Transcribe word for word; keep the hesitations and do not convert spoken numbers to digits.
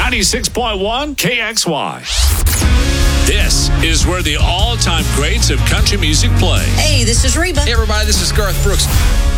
ninety-six point one K X Y. This is where the all-time greats of country music play. Hey, this is Reba. Hey, everybody, this is Garth Brooks.